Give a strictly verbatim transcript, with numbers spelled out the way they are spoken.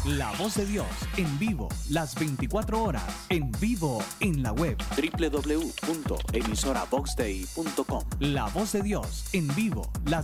La Voz de Dios en vivo las veinticuatro horas, en vivo en la web doble u doble u doble u punto emisora vox dei punto com. La Voz de Dios en vivo las